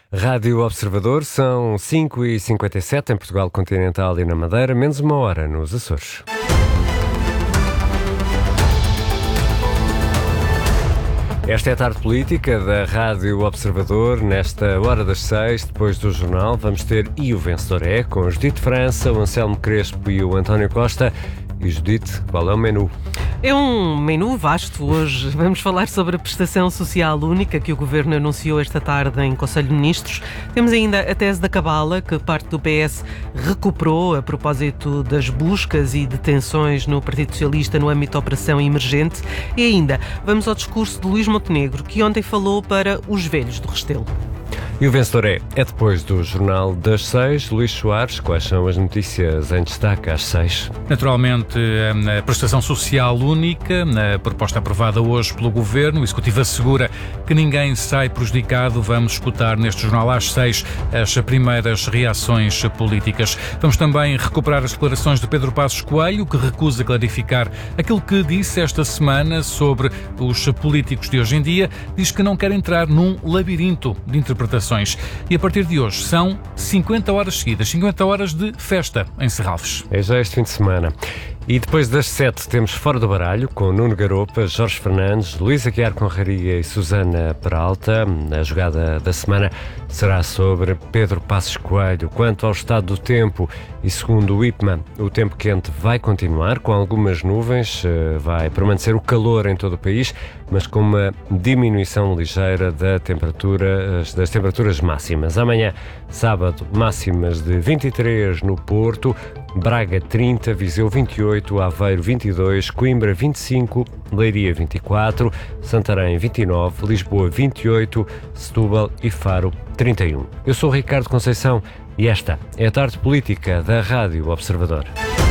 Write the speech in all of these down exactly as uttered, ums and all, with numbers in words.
Rádio Observador, são cinco e cinquenta e sete em Portugal Continental e na Madeira, menos uma hora nos Açores. Esta é a tarde política da Rádio Observador. Nesta hora das seis, depois do jornal, vamos ter E o Vencedor é, com o Judite França, o Anselmo Crespo e o António Costa. E Judite, qual é o menu? É um menu vasto hoje. Vamos falar sobre a prestação social única que o Governo anunciou esta tarde em Conselho de Ministros. Temos ainda a tese da cabala, que parte do P S recuperou a propósito das buscas e detenções no Partido Socialista no âmbito da Operação Emergente. E ainda, vamos ao discurso de Luís Montenegro, que ontem falou para os velhos do Restelo. E o Vencedor é, é depois do Jornal das Seis. Luís Soares, quais são as notícias em destaque às seis? Naturalmente, a prestação social única, a proposta aprovada hoje pelo Governo. O Executivo assegura que ninguém sai prejudicado. Vamos escutar neste Jornal às seis as primeiras reações políticas. Vamos também recuperar as declarações de Pedro Passos Coelho, que recusa clarificar aquilo que disse esta semana sobre os políticos de hoje em dia. Diz que não quer entrar num labirinto de interpretações. E a partir de hoje são cinquenta horas seguidas, cinquenta horas de festa em Serralves. É já este fim de semana. E depois das sete temos Fora do Baralho, com Nuno Garopa, Jorge Fernandes, Luísa Guiar Conraria e Susana Peralta. A jogada da semana será sobre Pedro Passos Coelho. Quanto ao estado do tempo, e segundo o IPMA, o tempo quente vai continuar, com algumas nuvens, vai permanecer o calor em todo o país, mas com uma diminuição ligeira da temperatura, das temperaturas máximas. Amanhã, sábado, máximas de vinte e três no Porto, Braga trinta, Viseu vinte e oito, Aveiro vinte e dois, Coimbra vinte e cinco, Leiria vinte e quatro, Santarém vinte e nove, Lisboa vinte e oito, Setúbal e Faro trinta e um. Eu sou o Ricardo Conceição e esta é a tarde política da Rádio Observador.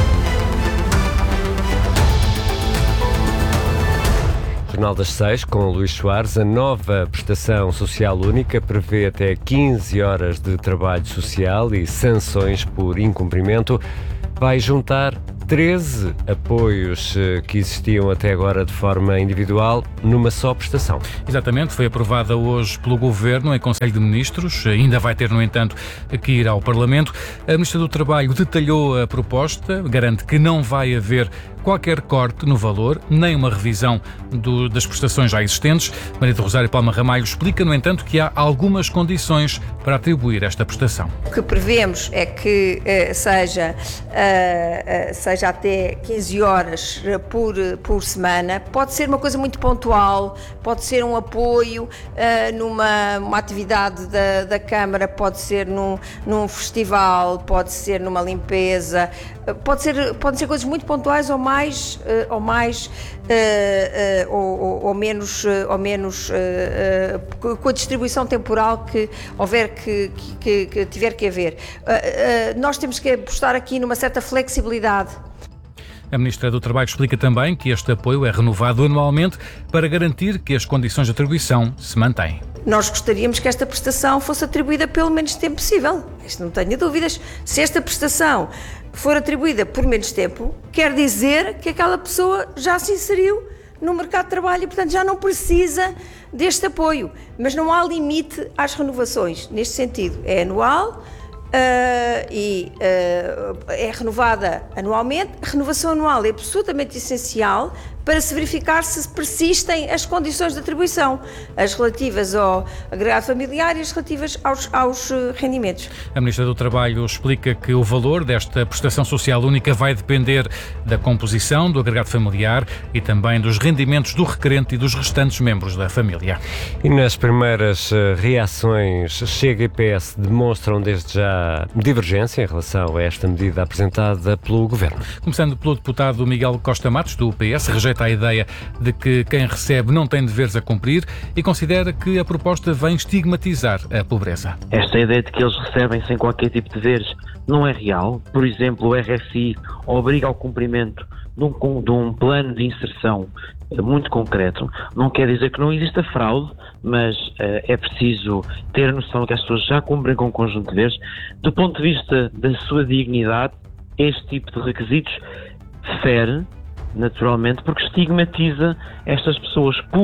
Jornal das seis, com o Luís Soares. A nova prestação social única prevê até quinze horas de trabalho social e sanções por incumprimento. Vai juntar treze apoios que existiam até agora de forma individual numa só prestação. Exatamente, foi aprovada hoje pelo Governo em Conselho de Ministros. Ainda vai ter, no entanto, que ir ao Parlamento. A Ministra do Trabalho detalhou a proposta, garante que não vai haver qualquer corte no valor, nem uma revisão do, das prestações já existentes. Maria do Rosário Palma Ramalho explica, no entanto, que há algumas condições para atribuir esta prestação. O que prevemos é que uh, seja, uh, uh, seja até quinze horas por, por semana. Pode ser uma coisa muito pontual, pode ser um apoio uh, numa uma atividade da, da Câmara, pode ser num, num festival, pode ser numa limpeza, uh, pode ser, pode ser coisas muito pontuais ou mais, uh, ou, mais uh, uh, ou, ou, ou menos, uh, ou menos uh, uh, com a distribuição temporal que houver que, que, que tiver que haver. Uh, uh, nós temos que apostar aqui numa certa flexibilidade. A Ministra do Trabalho explica também que este apoio é renovado anualmente para garantir que as condições de atribuição se mantêm. Nós gostaríamos que esta prestação fosse atribuída pelo menos tempo possível. Isto não tenho dúvidas. Se esta prestação for atribuída por menos tempo, quer dizer que aquela pessoa já se inseriu no mercado de trabalho e, portanto, já não precisa deste apoio. Mas não há limite às renovações. Neste sentido, é anual. Uh, e uh, é renovada anualmente. A renovação anual é absolutamente essencial para se verificar se persistem as condições de atribuição, as relativas ao agregado familiar e as relativas aos, aos rendimentos. A Ministra do Trabalho explica que o valor desta prestação social única vai depender da composição do agregado familiar e também dos rendimentos do requerente e dos restantes membros da família. E nas primeiras reações, Chega e P S demonstram desde já divergência em relação a esta medida apresentada pelo Governo. Começando pelo deputado Miguel Costa Matos, do P S, rejeita a ideia de que quem recebe não tem deveres a cumprir e considera que a proposta vem estigmatizar a pobreza. Esta ideia de que eles recebem sem qualquer tipo de deveres não é real. Por exemplo, o R S I obriga ao cumprimento de um, de um plano de inserção muito concreto. Não quer dizer que não exista fraude, mas uh, é preciso ter noção que as pessoas já cumprem com um conjunto de deveres. Do ponto de vista da sua dignidade, este tipo de requisitos fere, naturalmente, porque estigmatiza estas pessoas, pune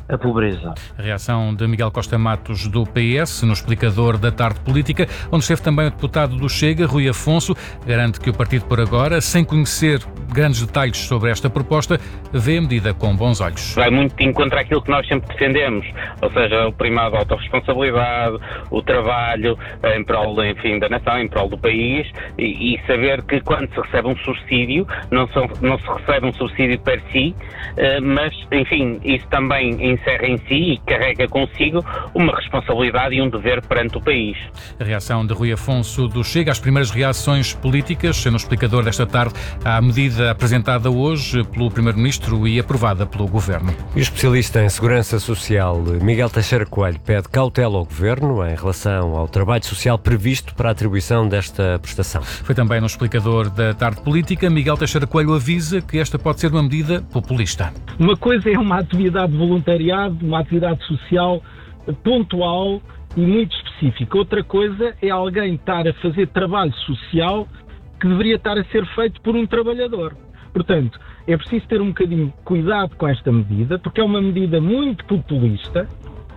a pobreza. A reação de Miguel Costa Matos, do P S, no explicador da Tarde Política, onde esteve também o deputado do Chega, Rui Afonso, garante que o partido, por agora, sem conhecer grandes detalhes sobre esta proposta, vê a medida com bons olhos. Vai muito de encontro àquilo que nós sempre defendemos, ou seja, o primado da autorresponsabilidade, o trabalho em prol, enfim, da nação, em prol do país, e, e saber que quando se recebe um subsídio, não, são, não se recebe um subsídio per si, mas, enfim, isso também encerra em si e carrega consigo uma responsabilidade e um dever perante o país. A reação de Rui Afonso, do Chega, às primeiras reações políticas no explicador desta tarde à medida apresentada hoje pelo Primeiro-Ministro e aprovada pelo Governo. E o especialista em Segurança Social, Miguel Teixeira Coelho, pede cautela ao Governo em relação ao trabalho social previsto para a atribuição desta prestação. Foi também no explicador da Tarde Política, Miguel Teixeira Coelho avisa que esta pode ser uma medida populista. Uma coisa é uma atividade de voluntariado, uma atividade social pontual e muito específica. Outra coisa é alguém estar a fazer trabalho social que deveria estar a ser feito por um trabalhador. Portanto, é preciso ter um bocadinho de cuidado com esta medida, porque é uma medida muito populista,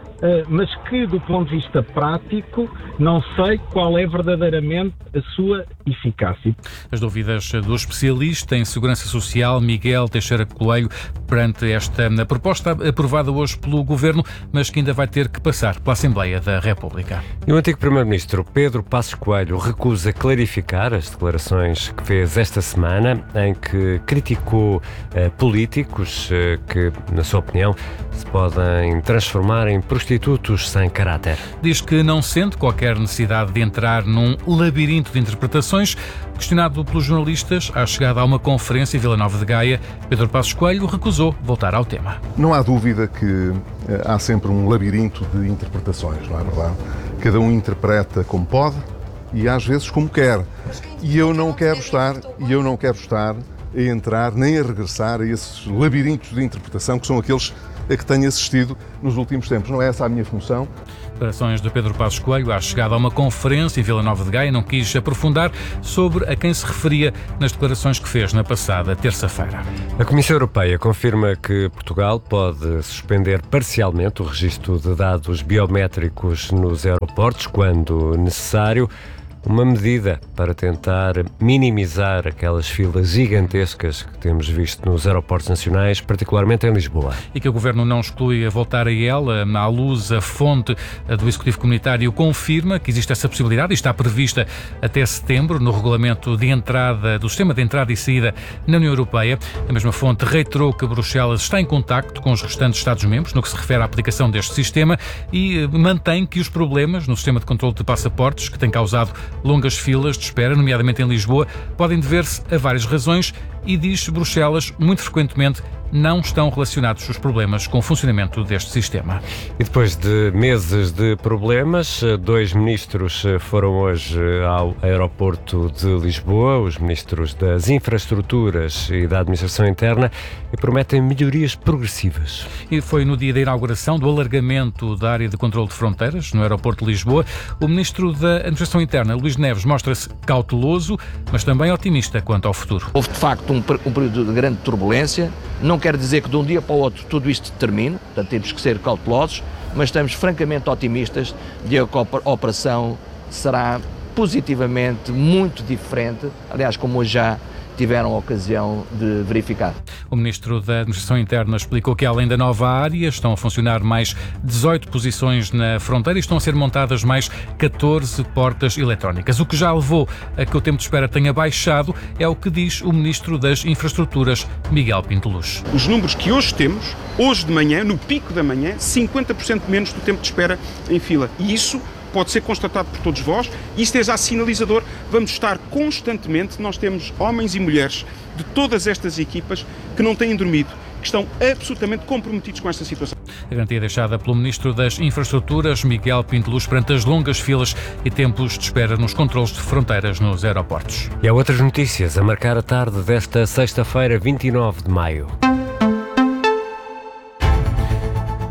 mas que, do ponto de vista prático, não sei qual é verdadeiramente a sua eficácia. As dúvidas do especialista em Segurança Social, Miguel Teixeira Coelho, perante esta proposta aprovada hoje pelo Governo, mas que ainda vai ter que passar pela Assembleia da República. E o antigo Primeiro-Ministro Pedro Passos Coelho recusa clarificar as declarações que fez esta semana, em que criticou eh, políticos eh, que, na sua opinião, se podem transformar em prostitutos sem caráter. Diz que não sente qualquer necessidade de entrar num labirinto de interpretações. Questionado pelos jornalistas à chegada a uma conferência em Vila Nova de Gaia, Pedro Passos Coelho recusou voltar ao tema. Não há dúvida que eh, há sempre um labirinto de interpretações, não é verdade? Cada um interpreta como pode e às vezes como quer. E eu não quero estar, e eu não quero estar a entrar nem a regressar a esses labirintos de interpretação que são aqueles a que tenho assistido nos últimos tempos. Não é essa a minha função. Declarações de Pedro Passos Coelho à chegada a uma conferência em Vila Nova de Gaia. Não quis aprofundar sobre a quem se referia nas declarações que fez na passada terça-feira. A Comissão Europeia confirma que Portugal pode suspender parcialmente o registro de dados biométricos nos aeroportos quando necessário. Uma medida para tentar minimizar aquelas filas gigantescas que temos visto nos aeroportos nacionais, particularmente em Lisboa. E que o Governo não exclui a voltar a ela. À luz, a fonte do Executivo Comunitário confirma que existe essa possibilidade e está prevista até setembro no regulamento de entrada, do sistema de entrada e saída na União Europeia. A mesma fonte reiterou que Bruxelas está em contacto com os restantes Estados-membros no que se refere à aplicação deste sistema e mantém que os problemas no sistema de controle de passaportes, que tem causado longas filas de espera, nomeadamente em Lisboa, podem dever-se a várias razões e, diz Bruxelas, muito frequentemente não estão relacionados os problemas com o funcionamento deste sistema. E depois de meses de problemas, dois ministros foram hoje ao aeroporto de Lisboa, os ministros das Infraestruturas e da Administração Interna, e prometem melhorias progressivas. E foi no dia da inauguração do alargamento da área de controle de fronteiras no aeroporto de Lisboa. O ministro da Administração Interna, Luís Neves, mostra-se cauteloso, mas também otimista quanto ao futuro. Houve, de facto, um, um período de grande turbulência. Não quer dizer que de um dia para o outro tudo isto termine, portanto temos que ser cautelosos, mas estamos francamente otimistas de que a operação será positivamente muito diferente, aliás, como hoje já tiveram a ocasião de verificar. O Ministro da Administração Interna explicou que, além da nova área, estão a funcionar mais dezoito posições na fronteira e estão a ser montadas mais catorze portas eletrónicas. O que já levou a que o tempo de espera tenha baixado é o que diz o Ministro das Infraestruturas, Miguel Pinto Luz. Os números que hoje temos, hoje de manhã, no pico da manhã, cinquenta por cento menos do tempo de espera em fila. E isso pode ser constatado por todos vós, isto é já sinalizador, vamos estar constantemente, nós temos homens e mulheres de todas estas equipas que não têm dormido, que estão absolutamente comprometidos com esta situação. A garantia deixada pelo Ministro das Infraestruturas, Miguel Pinto Luz, perante as longas filas e tempos de espera nos controles de fronteiras nos aeroportos. E há outras notícias a marcar a tarde desta sexta-feira, vinte e nove de maio.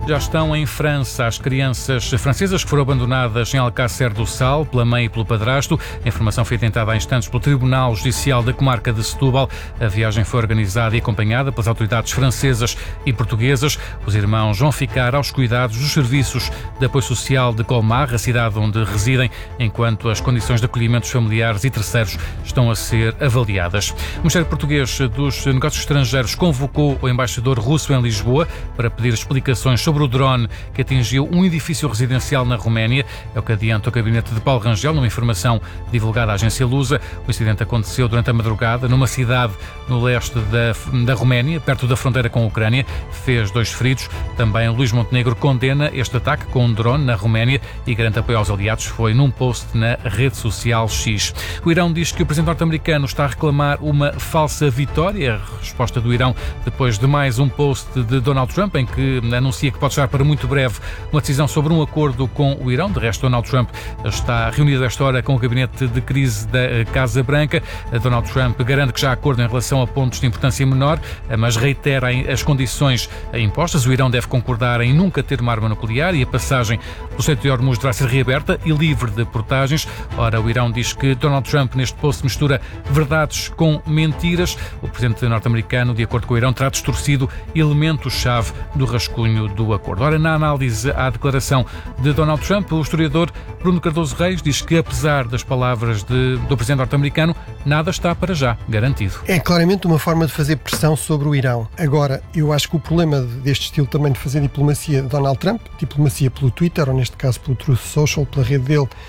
já estão em França. As crianças francesas que foram abandonadas em Alcácer do Sal pela mãe e pelo padrasto. A informação foi tentada há instantes pelo Tribunal Judicial da Comarca de Setúbal. A viagem foi organizada e acompanhada pelas autoridades francesas e portuguesas. Os irmãos vão ficar aos cuidados dos serviços de apoio social de Colmar, a cidade onde residem, enquanto as condições de acolhimento dos familiares e terceiros estão a ser avaliadas. O Ministério Português dos Negócios Estrangeiros convocou o embaixador russo em Lisboa para pedir explicações sobre o drone que atingiu um edifício residencial na Roménia. É o que adianta o gabinete de Paulo Rangel, numa informação divulgada à agência Lusa. O incidente aconteceu durante a madrugada numa cidade no leste da, da Roménia, perto da fronteira com a Ucrânia. Fez dois feridos. Também Luís Montenegro condena este ataque com um drone na Roménia e garante apoio aos aliados. Foi num post na rede social X. O Irão diz que o presidente norte-americano está a reclamar uma falsa vitória. A resposta do Irão depois de mais um post de Donald Trump em que anuncia que pode estar para muito breve uma decisão sobre um acordo com o Irão. De resto, Donald Trump está reunido esta hora com o gabinete de crise da Casa Branca. Donald Trump garante que já há acordo em relação a pontos de importância menor, mas reitera as condições impostas. O Irão deve concordar em nunca ter uma arma nuclear e a passagem do Estreito de Hormuz deverá ser reaberta e livre de portagens. Ora, o Irão diz que Donald Trump neste post mistura verdades com mentiras. O presidente norte-americano, de acordo com o Irão, terá distorcido elementos-chave do rascunho do acordo. Ora, na análise à declaração de Donald Trump, o historiador Bruno Cardoso Reis diz que, apesar das palavras de, do presidente norte-americano, nada está para já garantido. É claramente uma forma de fazer pressão sobre o Irão. Agora, eu acho que o problema deste estilo também de fazer diplomacia de Donald Trump, diplomacia pelo Twitter, ou neste caso pelo Truth Social, pela rede dele, uh,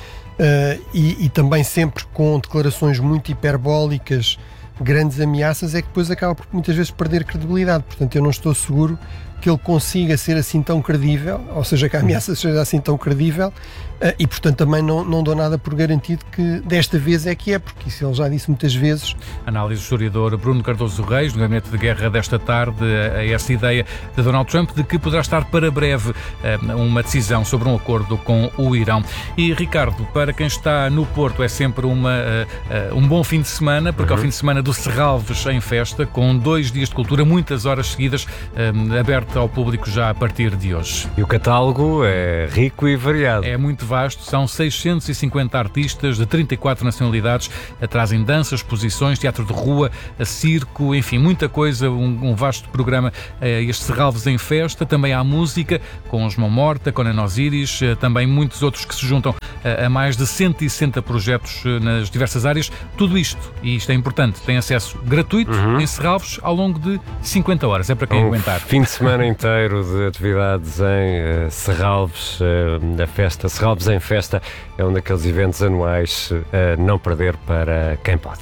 e, e também sempre com declarações muito hiperbólicas, grandes ameaças, é que depois acaba por muitas vezes perder credibilidade. Portanto, eu não estou seguro que ele consiga ser assim tão credível, ou seja, que a ameaça seja assim tão credível, e portanto também não, não dou nada por garantido que desta vez é que é, porque isso ele já disse muitas vezes. Análise do historiador Bruno Cardoso Reis, no gabinete de guerra desta tarde, a essa ideia de Donald Trump de que poderá estar para breve uma decisão sobre um acordo com o Irão. E Ricardo, para quem está no Porto é sempre uma, um bom fim de semana, porque uhum. é o fim de semana do Serralves em festa, com dois dias de cultura, muitas horas seguidas, aberto ao público já a partir de hoje. E o catálogo é rico e variado. É muito vasto, são seiscentos e cinquenta artistas de trinta e quatro nacionalidades, trazem danças, exposições, teatro de rua, circo, enfim, muita coisa, um, um vasto programa, este Serralves em festa. Também há música, com os Mão Morta, com Conan Osiris, também muitos outros que se juntam a mais de cento e sessenta projetos nas diversas áreas. Tudo isto, e isto é importante, tem acesso gratuito uhum. em Serralves ao longo de cinquenta horas, é para quem um aguentar. Fim de semana inteiro de atividades em uh, Serralves, uh, da festa. Serralves em festa é um daqueles eventos anuais a uh, não perder para quem pode.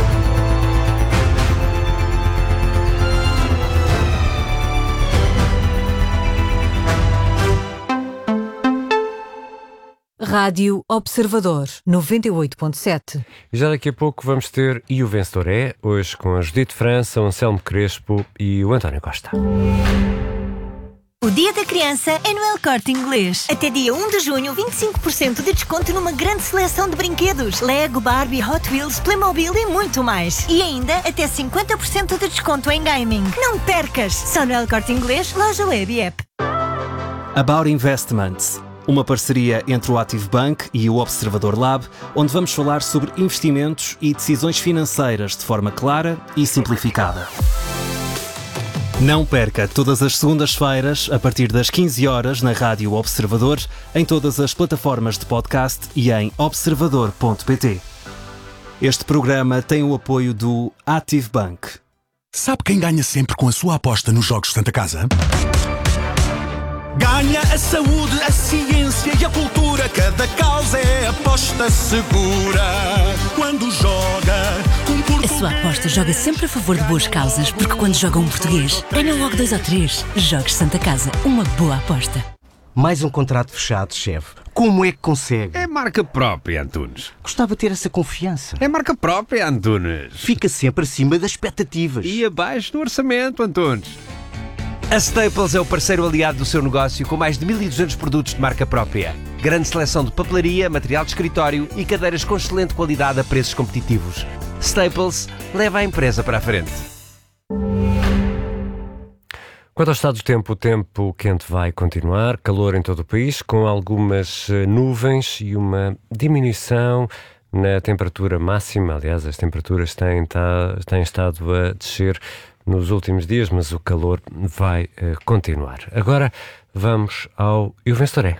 Rádio Observador, noventa e oito ponto sete. E já daqui a pouco vamos ter E o Vencedor é, hoje com a Judite França, o Anselmo Crespo e o António Costa. O Dia da Criança é no El Corte Inglês. Até dia um de junho, vinte e cinco por cento de desconto numa grande seleção de brinquedos. Lego, Barbie, Hot Wheels, Playmobil e muito mais. E ainda até cinquenta por cento de desconto em gaming. Não percas! Só no El Corte Inglês, loja web e app. About Investments. Uma parceria entre o Active Bank e o Observador Lab, onde vamos falar sobre investimentos e decisões financeiras de forma clara e simplificada. Não perca todas as segundas-feiras, a partir das quinze horas, na Rádio Observador, em todas as plataformas de podcast e em observador ponto pt. Este programa tem o apoio do Active Bank. Sabe quem ganha sempre com a sua aposta nos Jogos Santa Casa? Ganha a saúde, a ciência e a cultura. Cada causa é aposta segura. Quando joga um português... A sua aposta joga sempre a favor de boas causas, porque quando joga um português, ganha logo dois ou três. Jogos Santa Casa, uma boa aposta. Mais um contrato fechado, chefe. Como é que consegue? É marca própria, Antunes. Gostava de ter essa confiança. É marca própria, Antunes. Fica sempre acima das expectativas. E abaixo do orçamento, Antunes. A Staples é o parceiro aliado do seu negócio com mais de mil e duzentos produtos de marca própria. Grande seleção de papelaria, material de escritório e cadeiras com excelente qualidade a preços competitivos. Staples leva a empresa para a frente. Quanto ao estado do tempo, o tempo quente vai continuar, calor em todo o país, com algumas nuvens e uma diminuição na temperatura máxima. Aliás, as temperaturas têm, tá, têm estado a descer nos últimos dias, mas o calor vai uh, continuar. Agora vamos ao Eu Vencedoré.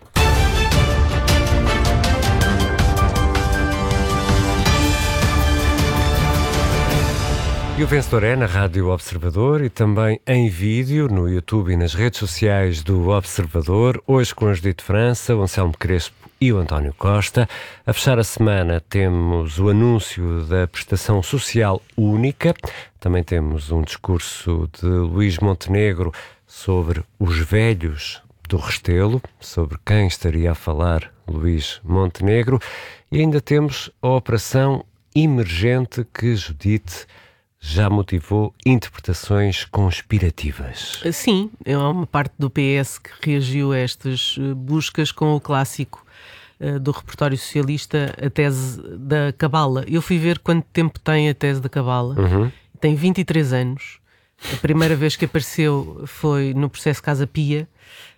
E o vencedor é na Rádio Observador e também em vídeo no YouTube e nas redes sociais do Observador, hoje com a Judite França, o Anselmo Crespo e o António Costa. A fechar a semana temos o anúncio da prestação social única, também temos um discurso de Luís Montenegro sobre os velhos do Restelo, sobre quem estaria a falar Luís Montenegro, e ainda temos a operação emergente que Judite já motivou interpretações conspirativas. Sim, é uma parte do P S que reagiu a estas buscas com o clássico uh, do repertório socialista, a tese da Cabala. Eu fui ver quanto tempo tem a tese da Cabala. Uhum. Tem vinte e três anos. A primeira vez que apareceu foi no processo Casa Pia.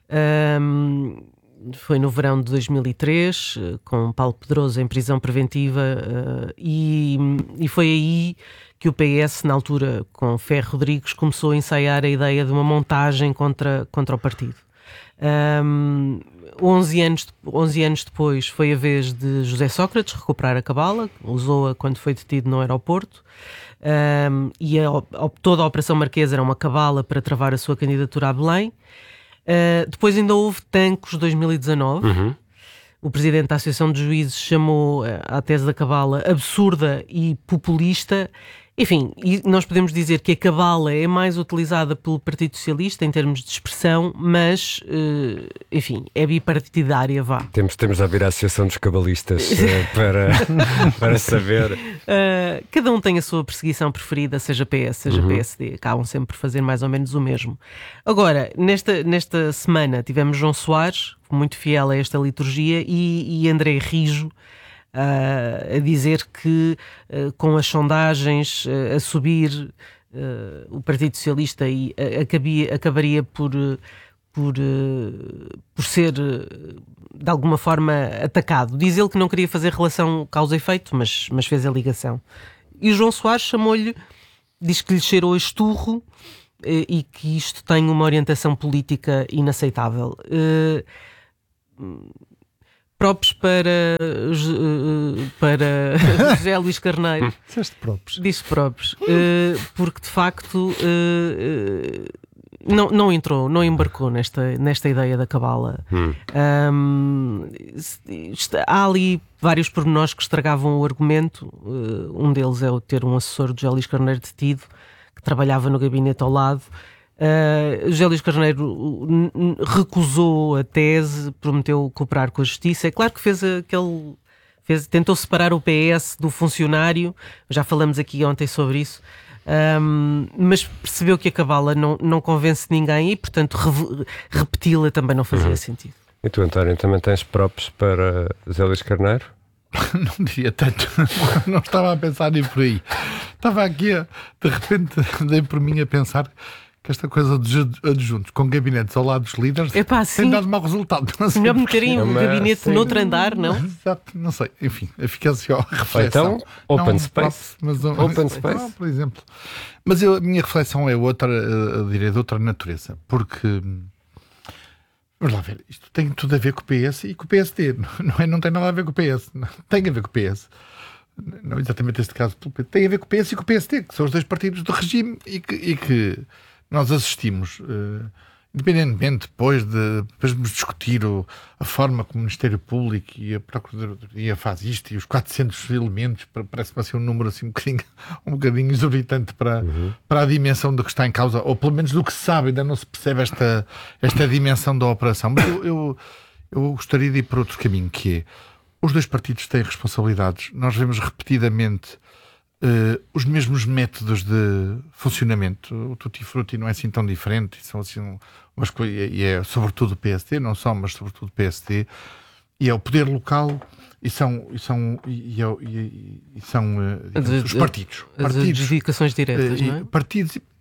Um, foi no verão de dois mil e três, com Paulo Pedroso em prisão preventiva, uh, e, e foi aí que o P S, na altura, com Ferro Rodrigues, começou a ensaiar a ideia de uma montagem contra, contra o partido. Um, onze anos, onze anos depois foi a vez de José Sócrates recuperar a Cabala, usou-a quando foi detido no aeroporto, um, e a, a, toda a Operação Marquesa era uma cabala para travar a sua candidatura a Belém. Uh, depois ainda houve Tancos dois mil e dezanove. Uhum. O presidente da Associação de Juízes chamou a tese da Cabala absurda e populista. Enfim, e nós podemos dizer que a Cabala é mais utilizada pelo Partido Socialista em termos de expressão, mas, uh, enfim, é bipartidária, vá. Temos, temos de abrir a Associação dos Cabalistas uh, para, para saber. Uh, cada um tem a sua perseguição preferida, seja P S, seja uhum. P S D. Acabam sempre por fazer mais ou menos o mesmo. Agora, nesta, nesta semana tivemos João Soares, muito fiel a esta liturgia, e, e André Rijo, Uh, a dizer que uh, com as sondagens uh, a subir uh, o Partido Socialista e, uh, acabia, acabaria por, uh, por, uh, por ser uh, de alguma forma atacado. Diz ele que não queria fazer relação causa-efeito, mas, mas fez a ligação. E o João Soares chamou-lhe, diz que lhe cheirou a esturro uh, e que isto tem uma orientação política inaceitável. Uh, Props para, para José Luís Carneiro. Disseste props. Disse props. Uh, porque, de facto, uh, uh, não, não entrou, não embarcou nesta, nesta ideia da Cabala. Hum. Um, há ali vários pormenores que estragavam o argumento. Uh, um deles é o ter um assessor de José Luís Carneiro detido, que trabalhava no gabinete ao lado. Uh, José Luís Carneiro recusou a tese, prometeu cooperar com a justiça. É claro que fez aquele, fez, tentou separar o P S do funcionário, já falamos aqui ontem sobre isso, um, mas percebeu que a Cabala não, não convence ninguém e, portanto, re, repeti-la também não fazia uhum. sentido. E tu, António, também tens props para José Luís Carneiro? Não diria tanto, não estava a pensar nem por aí. Estava aqui, de repente, dei por mim a pensar que esta coisa de adjuntos com gabinetes ao lado dos líderes Epá, tem dado mau resultado. Não melhor meterem um gabinete sim. noutro andar, não? Exato, não sei. Enfim, fica assim a reflexão. Então, open não, space. Mas, um, open space. Não, por exemplo. Mas eu, a minha reflexão é outra, eu diria, de outra natureza. Porque, vamos lá ver, isto tem tudo a ver com o P S e com o P S D. Não, é, não tem nada a ver com o P S. Não, tem a ver com o P S. Não exatamente este caso. Tem a ver com o P S e com o P S D, que são os dois partidos do regime e que... E que nós assistimos, uh, independentemente depois de depois de discutir o, a forma como o Ministério Público e a Procuradoria faz isto e os quatrocentos elementos, parece-me assim um número assim um bocadinho, um bocadinho exorbitante para, uhum. para a dimensão do que está em causa, ou pelo menos do que se sabe, ainda não se percebe esta, esta dimensão da operação. Mas eu, eu, eu gostaria de ir para outro caminho, que é, os dois partidos têm responsabilidades. Nós vemos repetidamente Uh, os mesmos métodos de funcionamento. O Tutti Frutti não é assim tão diferente, são assim umas coisas, e é sobretudo o P S D, não só, mas sobretudo o P S D, e é o poder local, e são, e são, e, e, e, e são uh, digamos, de, os partidos. As partidos, adjudicações diretas, uh, não é? Partidos,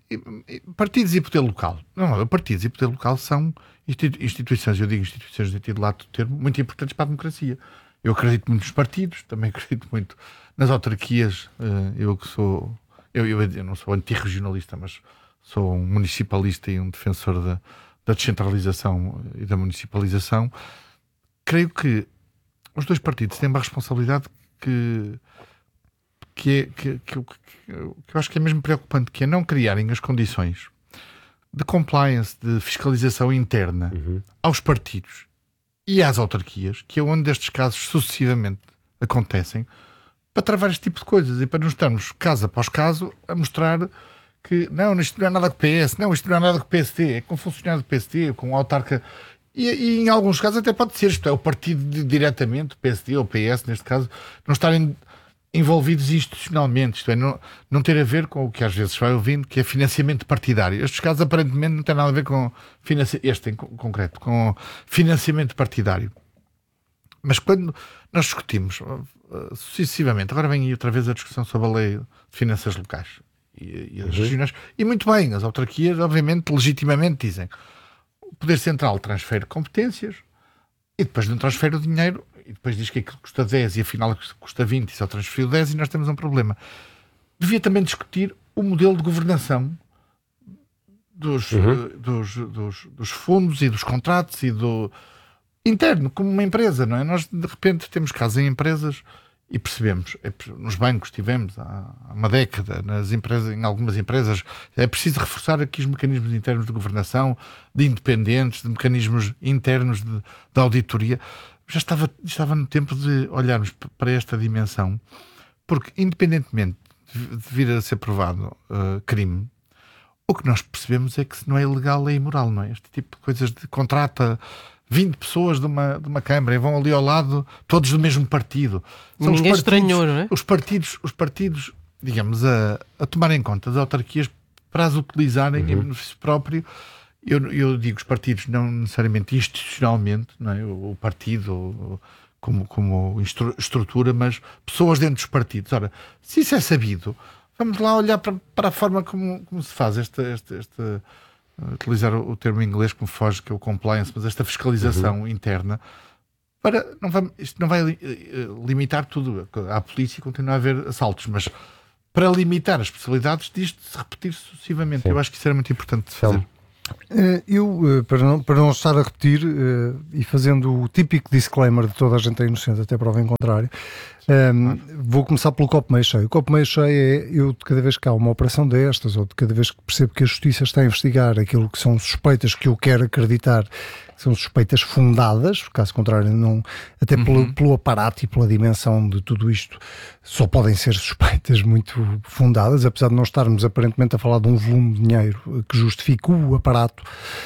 partidos e poder local. Não, partidos e poder local são instituições, eu digo instituições de ter lato do termo, muito importantes para a democracia. Eu acredito muito nos partidos, também acredito muito nas autarquias. Eu que sou, eu, eu, eu não sou antirregionalista, mas sou um municipalista e um defensor da, da descentralização e da municipalização. Creio que os dois partidos têm uma responsabilidade que que, é, que, que, que, que eu acho que é mesmo preocupante, que é não criarem as condições de compliance, de fiscalização interna uhum. aos partidos e às autarquias, que é onde estes casos sucessivamente acontecem, para travar este tipo de coisas e para nos estarmos, caso após caso, a mostrar que não, isto não é nada com o P S, não, isto não é nada com o P S D, é com o funcionário do P S D, com o autarca, e, e em alguns casos até pode ser, isto é, o partido de, diretamente, o P S D ou o P S, neste caso, não estarem envolvidos institucionalmente, isto é, não, não ter a ver com o que às vezes vai ouvindo, que é financiamento partidário. Estes casos aparentemente não têm nada a ver com financi... este em concreto, com financiamento partidário. Mas quando nós discutimos uh, sucessivamente, agora vem aí outra vez a discussão sobre a lei de finanças locais e, e as uhum. regionais, e muito bem, as autarquias obviamente legitimamente dizem o Poder Central transfere competências e depois não transfere o dinheiro e depois diz que aquilo custa dez e afinal custa vinte e só transferiu dez e nós temos um problema. Devia também discutir o modelo de governação dos, uhum. uh, dos, dos, dos fundos e dos contratos e do interno, como uma empresa, não é? Nós de repente temos casos em empresas e percebemos, é, nos bancos tivemos há, há uma década, nas empresas, em algumas empresas, é preciso reforçar aqui os mecanismos internos de governação, de independentes, de mecanismos internos de, de auditoria. Já estava, estava no tempo de olharmos para esta dimensão, porque independentemente de vir a ser provado uh, crime, o que nós percebemos é que se não é ilegal é imoral, não é? Este tipo de coisas de contrata vinte pessoas de uma, de uma Câmara e vão ali ao lado, todos do mesmo partido. São Ninguém os partidos, estranhou, não é? Os partidos, os partidos digamos, a, a tomar em conta as autarquias para as utilizarem uhum. em benefício próprio. Eu, eu digo os partidos não necessariamente institucionalmente, não é? o, o partido como, como estru, estrutura, mas pessoas dentro dos partidos. Ora, se isso é sabido, vamos lá olhar para, para a forma como, como se faz esta, esta, esta utilizar o, o termo em inglês que me foge, que é o compliance, mas esta fiscalização uhum. interna, para, não vai, isto não vai uh, limitar tudo. À polícia continua a haver assaltos, mas para limitar as possibilidades disto se repetir sucessivamente. Sim. Eu acho que isso era muito importante de fazer. Eu, para não, para não estar a repetir, e fazendo o típico disclaimer de toda a gente é inocente até prova em contrário, um, vou começar pelo copo meio cheio. O copo meio cheio é, eu de cada vez que há uma operação destas, ou de cada vez que percebo que a Justiça está a investigar aquilo que são suspeitas que eu quero acreditar que são suspeitas fundadas, caso contrário não, até uhum. pelo, pelo aparato e pela dimensão de tudo isto, só podem ser suspeitas muito fundadas, apesar de não estarmos aparentemente a falar de um volume de dinheiro que justifique o aparato.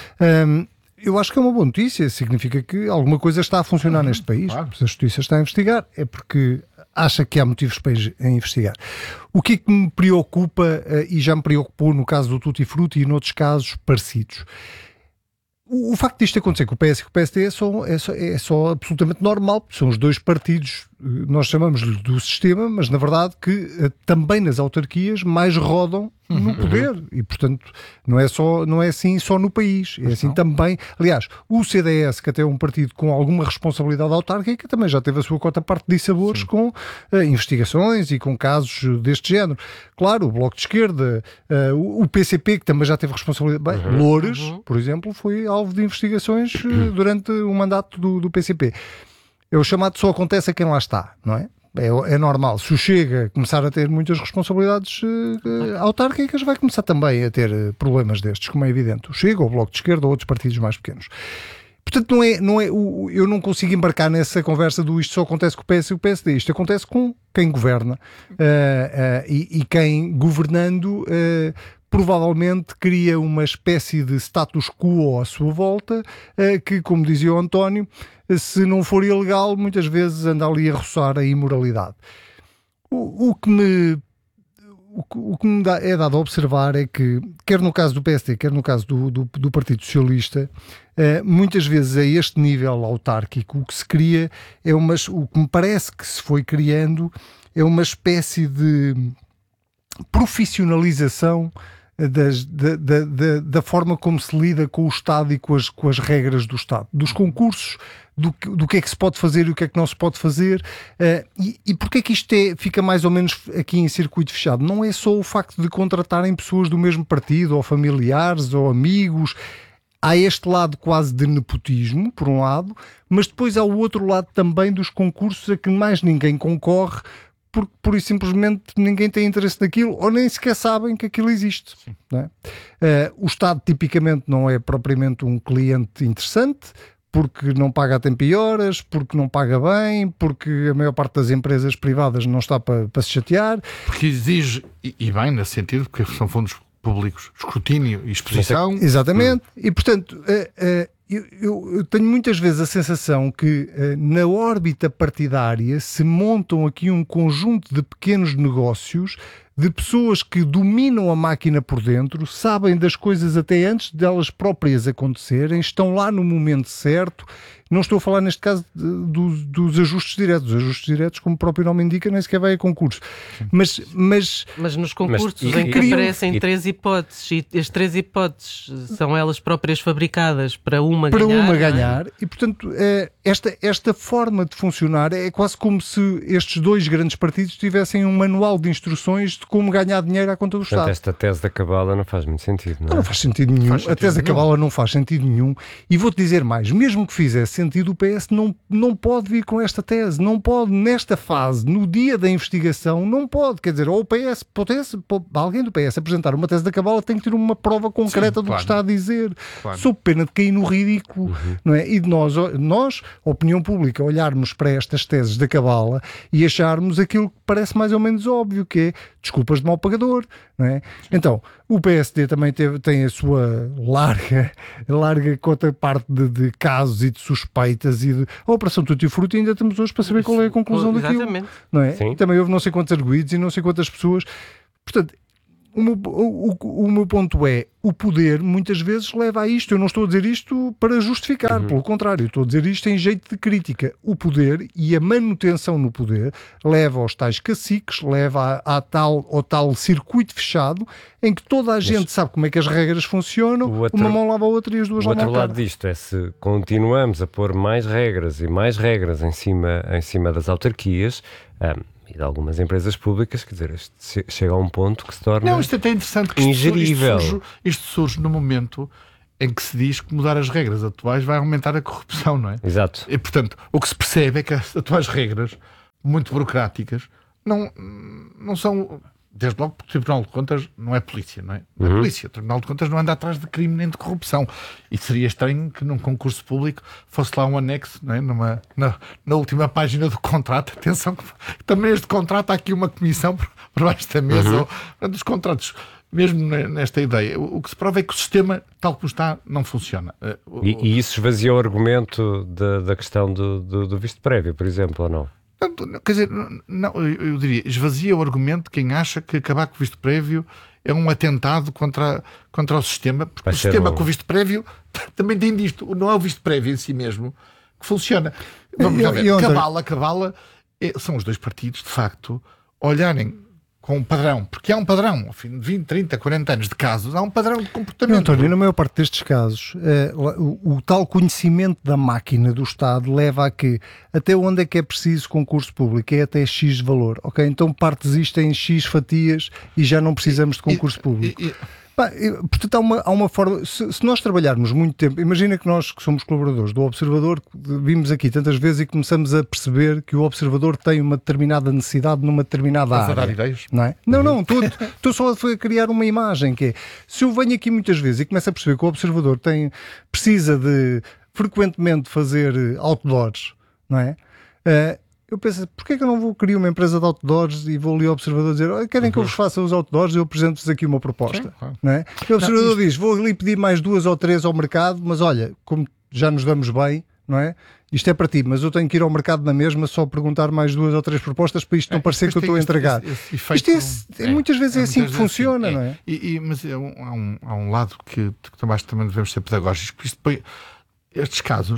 Um, eu acho que é uma boa notícia, significa que alguma coisa está a funcionar uhum, neste país. Claro. Se a Justiça está a investigar, é porque acha que há motivos para investigar. O que é que me preocupa, e já me preocupou no caso do Tutti Frutti e noutros casos parecidos, o, o facto disto acontecer com o P S e com o P S D é só, é só, é só absolutamente normal, porque são os dois partidos, nós chamamos-lhe do sistema, mas na verdade que também nas autarquias mais rodam no poder, e portanto não é, só, não é assim só no país, é assim também. Aliás, o C D S, que até é um partido com alguma responsabilidade autárquica, também já teve a sua cota parte de dissabores com uh, investigações e com casos deste género. Claro, o Bloco de Esquerda, uh, o, o P C P, que também já teve responsabilidade. Bem, uhum. Loures, uhum. por exemplo, foi alvo de investigações uh, durante o mandato do, do P C P. É o chamado só acontece a quem lá está, não é? É, é normal. Se o Chega começar a ter muitas responsabilidades uh, autárquicas, vai começar também a ter uh, problemas destes, como é evidente. O Chega, o Bloco de Esquerda ou outros partidos mais pequenos. Portanto, não é, não é, o, eu não consigo embarcar nessa conversa do isto só acontece com o P S e o P S D. Isto acontece com quem governa. Uh, uh, e, e quem governando... Uh, provavelmente cria uma espécie de status quo à sua volta, que, como dizia o António, se não for ilegal, muitas vezes anda ali a roçar a imoralidade. O, o que me, o, o que me dá, é dado a observar é que, quer no caso do P S D, quer no caso do, do, do Partido Socialista, muitas vezes a este nível autárquico o que se cria é uma, o que me parece que se foi criando é uma espécie de profissionalização das, da, da, da, da forma como se lida com o Estado e com as, com as regras do Estado, dos concursos, do, do que é que se pode fazer e o que é que não se pode fazer. Uh, e, e porquê é que isto é, fica mais ou menos aqui em circuito fechado? Não é só o facto de contratarem pessoas do mesmo partido, ou familiares, ou amigos. Há este lado quase de nepotismo, por um lado, mas depois há o outro lado também dos concursos a que mais ninguém concorre, porque por isso simplesmente ninguém tem interesse naquilo ou nem sequer sabem que aquilo existe. Não é? Uh, o Estado tipicamente não é propriamente um cliente interessante, porque não paga a tempo e horas, porque não paga bem, porque a maior parte das empresas privadas não está para, para se chatear. Porque exige, e, e bem nesse sentido, porque são fundos públicos, escrutínio e exposição. Exatamente. Hum. E portanto... Uh, uh, Eu, eu, eu tenho muitas vezes a sensação que uh, na órbita partidária se montam aqui um conjunto de pequenos negócios, de pessoas que dominam a máquina por dentro, sabem das coisas até antes delas próprias acontecerem, estão lá no momento certo. Não estou a falar neste caso de, dos, dos ajustes diretos. Os ajustes diretos, como o próprio nome indica, nem sequer vai a concurso. Mas, mas, mas nos concursos mas, em que criam, aparecem e... três hipóteses e as três hipóteses são elas próprias fabricadas para uma para ganhar. Para uma ganhar. É? E, portanto, esta, esta forma de funcionar é quase como se estes dois grandes partidos tivessem um manual de instruções de como ganhar dinheiro à conta do Portanto, Estado. Esta tese da cabala não faz muito sentido, não é? Não, não faz sentido nenhum. Faz sentido a tese nenhum. da cabala não faz sentido nenhum. E vou-te dizer mais, mesmo que fizesse sentido, o P S não, não pode vir com esta tese. Não pode, nesta fase, no dia da investigação, não pode. Quer dizer, ou o P S, pode, pode, alguém do P S apresentar uma tese da cabala tem que ter uma prova concreta Sim, do claro. que está a dizer. Claro. Sob pena de cair no ridículo. Uhum. Não é? E de nós, nós, opinião pública, olharmos para estas teses da cabala e acharmos aquilo que parece mais ou menos óbvio, que é desculpas de mau pagador. Não é? Então, o P S D também teve, tem a sua larga, larga cota parte de, de casos e de suspeitas e de a Operação Tutti Frutti, ainda estamos hoje para saber qual é a conclusão daquilo. Não é? Também houve não sei quantos arguidos e não sei quantas pessoas. Portanto, o meu, o, o, o meu ponto é, o poder muitas vezes leva a isto. Eu não estou a dizer isto para justificar, uhum. pelo contrário, eu estou a dizer isto em jeito de crítica. O poder e a manutenção no poder leva aos tais caciques, leva a, a tal, ao tal circuito fechado em que toda a Mas gente sabe como é que as regras funcionam, outro, uma mão lava a outra e as duas lavam a cara. O outro lado disto é, se continuamos a pôr mais regras e mais regras em cima, em cima das autarquias, um, e de algumas empresas públicas, quer dizer, isto chega a um ponto que se torna Não, isto é até interessante que ingerível. Isto surge, isto surge no momento em que se diz que mudar as regras atuais vai aumentar a corrupção, não é? Exato. E, portanto, o que se percebe é que as atuais regras, muito burocráticas, não, não são... Desde logo, porque o Tribunal de Contas não é polícia, não é? Não é uhum. polícia. O Tribunal de Contas não anda atrás de crime nem de corrupção. E seria estranho que num concurso público fosse lá um anexo, não é? Numa, na, na última página do contrato. Atenção, que também este contrato há aqui uma comissão por, por baixo da mesa. Uhum. Ou, dos contratos, mesmo nesta ideia. O, o que se prova é que o sistema, tal como está, não funciona. O, e, e isso esvazia o argumento da, da questão do, do, do visto prévio, por exemplo, ou não? Quer dizer, não, eu diria, esvazia o argumento de quem acha que acabar com o visto prévio é um atentado contra, contra o sistema, porque Vai o sistema um... com o visto prévio também tem disto, não é o visto prévio em si mesmo que funciona. Vamos lá ver, cabala, cabala, é, são os dois partidos, de facto, olharem com um padrão, porque há um padrão, ao fim de vinte, trinta, quarenta anos de casos, há um padrão de comportamento. António, na maior parte destes casos, eh, o, o tal conhecimento da máquina do Estado leva a que até onde é que é preciso concurso público? É até X valor, ok? Então partes isto em X fatias e já não precisamos de concurso e, público. E, e, Pá, portanto, há uma, há uma forma. Se, se nós trabalharmos muito tempo, imagina que nós que somos colaboradores do Observador, vimos aqui tantas vezes e começamos a perceber que o Observador tem uma determinada necessidade numa determinada área. Dar ideias? Não é? Não, não, estou, estou só a criar uma imagem que é, se eu venho aqui muitas vezes e começo a perceber que o Observador tem, precisa de frequentemente fazer outdoors, não é? Uh, eu penso, porquê é que eu não vou criar uma empresa de outdoors e vou ali ao Observador dizer, oh, querem que eu vos faça os outdoors e eu apresento-vos aqui uma proposta? Sim, claro. Não é? E o Observador não, isto... diz, vou ali pedir mais duas ou três ao mercado, mas olha, como já nos damos bem, não é? Isto é para ti, mas eu tenho que ir ao mercado na mesma só perguntar mais duas ou três propostas para isto é, não parecer que eu estou a entregar. Esse, esse isto é, é, muitas vezes é, é assim que funciona, assim, é. não é? E, e, mas é um, há, um, há um lado que, que também devemos ser pedagógicos, isto, estes casos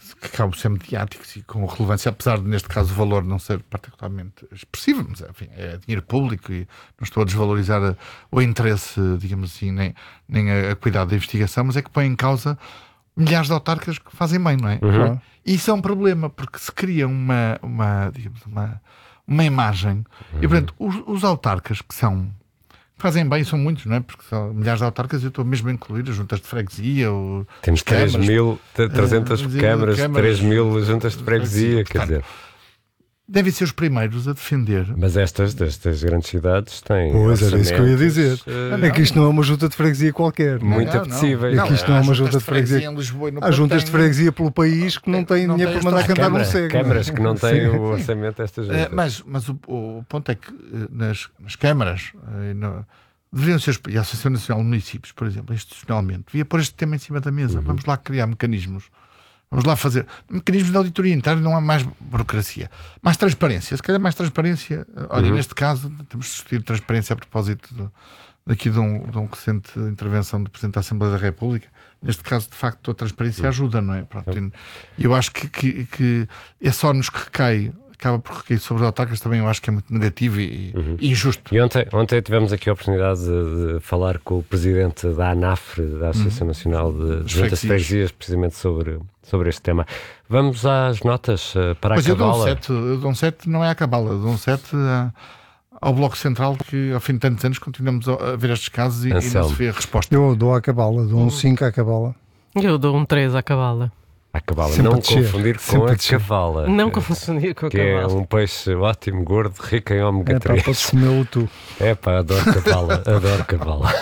que acabam por ser mediáticos e com relevância, apesar de neste caso o valor não ser particularmente expressivo, mas enfim, é dinheiro público e não estou a desvalorizar a, o interesse, digamos assim, nem, nem a, a cuidado da investigação, mas é que põe em causa milhares de autarcas que fazem bem, não é? Uhum. E isso é um problema, porque se cria uma, uma digamos, uma, uma imagem, uhum. e portanto, os, os autarcas que são fazem bem, são muitos, não é? Porque são milhares de autarcas e eu estou mesmo a incluir as juntas de freguesia. Ou temos três mil, trezentas uh, câmaras, três mil juntas de freguesia, quer dizer. Devem ser os primeiros a defender. Mas estas, destas grandes cidades têm. Pois, era isso que eu ia dizer. Uh, é que isto não é uma junta de freguesia qualquer. Muito apetecíveis. É que isto não é uma junta de freguesia. Há juntas de freguesia pelo país que não têm dinheiro para mandar cantar um cego. Câmaras que não têm o orçamento destas juntas. Uh, mas mas o, o ponto é que nas, nas câmaras uh, no, deveriam ser, e a Associação Nacional de Municípios, por exemplo, institucionalmente, devia pôr este tema em cima da mesa. Uhum. Vamos lá criar mecanismos. Vamos lá fazer mecanismos de auditoria interna, não há mais burocracia. Mais transparência. Se calhar mais transparência. Olha, uhum. neste caso, temos de discutir transparência a propósito de, daqui de um, de um recente intervenção do Presidente da Assembleia da República. Neste caso, de facto, a transparência uhum. ajuda, não é? Pronto, uhum. E eu acho que, que, que é só nos que recai, acaba por recair sobre os autarcas, também eu acho que é muito negativo e, uhum. e injusto. E ontem, ontem tivemos aqui a oportunidade de, de falar com o Presidente da ANAFRE, da Associação uhum. Nacional de Juntas de Freguesias, precisamente sobre... sobre este tema. Vamos às notas uh, para pois a cabala. Pois eu dou um sete, não é a cabala, eu dou um sete uh, ao Bloco Central, que ao fim de tantos anos continuamos a ver estes casos e, e não se vê a resposta. Eu dou à cabala, dou um cinco à cabala. Eu dou um três à cabala. À cabala, sempre não confundir com sempre a cavala. Não confundir com a que cabala. Que é um peixe ótimo, gordo, rico em ômega três. É pá, pode comê-lo tu. É pá, adoro cabala, adoro cabala.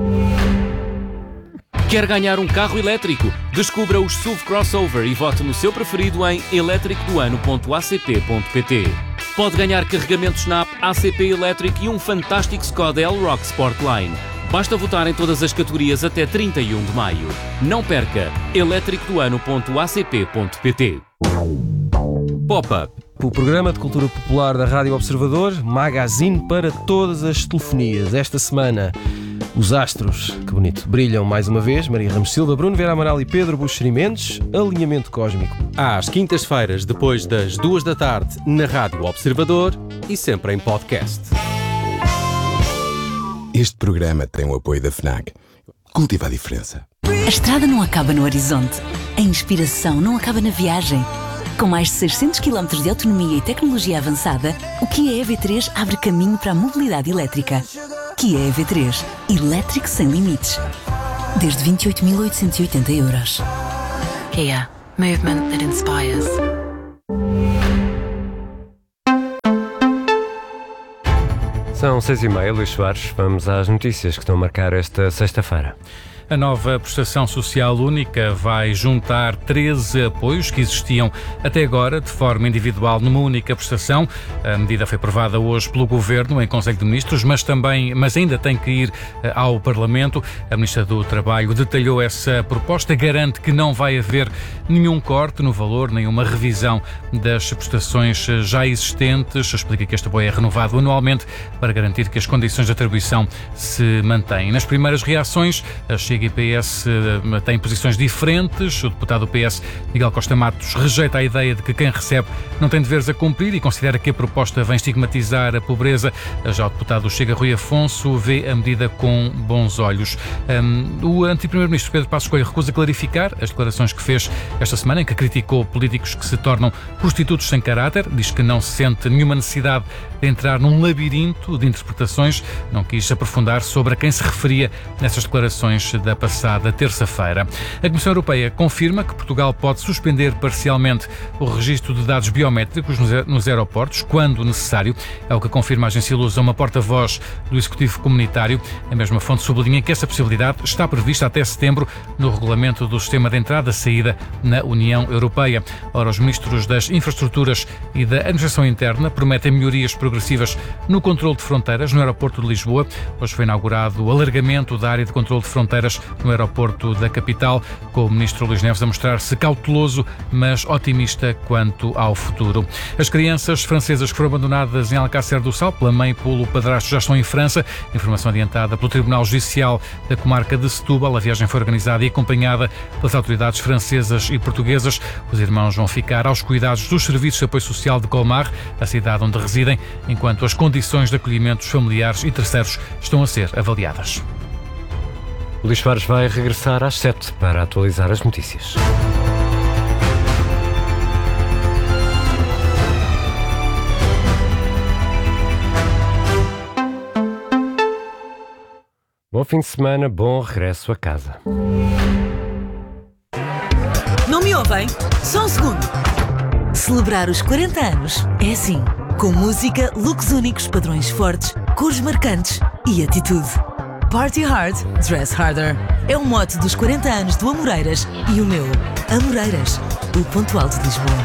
Quer ganhar um carro elétrico? Descubra os S U V Crossover e vote no seu preferido em elétrico do ano ponto a c p ponto p t. Pode ganhar carregamentos na app A C P Electric e um fantástico Skoda L-Rock Sportline. Basta votar em todas as categorias até trinta e um de maio. Não perca! elétrico do ano ponto a c p ponto p t. Pop-up, o programa de cultura popular da Rádio Observador, magazine para todas as telefonias. Esta semana, os astros, que bonito, brilham mais uma vez. Maria Ramos Silva, Bruno Vera Amaral e Pedro Buxeri Mendes. Alinhamento cósmico. Às quintas-feiras, depois das duas da tarde, na Rádio Observador e sempre em podcast. Este programa tem o apoio da FNAC. Cultiva a diferença. A estrada não acaba no horizonte. A inspiração não acaba na viagem. Com mais de seiscentos quilómetros de autonomia e tecnologia avançada, o Kia E V três abre caminho para a mobilidade elétrica. Kia E V três. Elétrico sem limites. Desde vinte e oito mil oitocentos e oitenta euros. Kia. Movement that inspires. São seis e meia, Luís Soares. Vamos às notícias que estão a marcar esta sexta-feira. A nova prestação social única vai juntar treze apoios que existiam até agora de forma individual numa única prestação. A medida foi aprovada hoje pelo Governo em Conselho de Ministros, mas também, mas ainda tem que ir ao Parlamento. A Ministra do Trabalho detalhou essa proposta, garante que não vai haver nenhum corte no valor, nenhuma revisão das prestações já existentes. Explica que este apoio é renovado anualmente para garantir que as condições de atribuição se mantêm. Nas primeiras reações, a Chega e P S têm posições diferentes. O deputado do P S, Miguel Costa Matos, rejeita a ideia de que quem recebe não tem deveres a cumprir e considera que a proposta vem estigmatizar a pobreza. Já o deputado do Chega, Rui Afonso, vê a medida com bons olhos. Um, o anteprimeiro-ministro Pedro Passos Coelho recusa clarificar as declarações que fez esta semana, em que criticou políticos que se tornam prostitutos sem caráter. Diz que não se sente nenhuma necessidade de entrar num labirinto de interpretações. Não quis aprofundar sobre a quem se referia nessas declarações da passada terça-feira. A Comissão Europeia confirma que Portugal pode suspender parcialmente o registro de dados biométricos nos aeroportos, quando necessário. É o que confirma a agência Lusa, uma porta-voz do Executivo Comunitário. A mesma fonte sublinha que essa possibilidade está prevista até setembro no regulamento do sistema de entrada-saída na União Europeia. Ora, os ministros das Infraestruturas e da Administração Interna prometem melhorias progressivas no controle de fronteiras no aeroporto de Lisboa. Hoje foi inaugurado o alargamento da área de controle de fronteiras portugueses no aeroporto da capital, com o ministro Luís Neves a mostrar-se cauteloso, mas otimista quanto ao futuro. As crianças francesas que foram abandonadas em Alcácer do Sal pela mãe e pelo padrasto já estão em França. Informação adiantada pelo Tribunal Judicial da comarca de Setúbal. A viagem foi organizada e acompanhada pelas autoridades francesas e portuguesas. Os irmãos vão ficar aos cuidados dos serviços de apoio social de Colmar, a cidade onde residem, enquanto as condições de acolhimento dos familiares e terceiros estão a ser avaliadas. O Luís Soares vai regressar às sete para atualizar as notícias. Bom fim de semana, bom regresso a casa. Não me ouvem? Só um segundo. Celebrar os quarenta anos é assim, com música, looks únicos, padrões fortes, cores marcantes e atitude. Party hard, dress harder. É o mote dos quarenta anos do Amoreiras e o meu, Amoreiras, o ponto alto de Lisboa.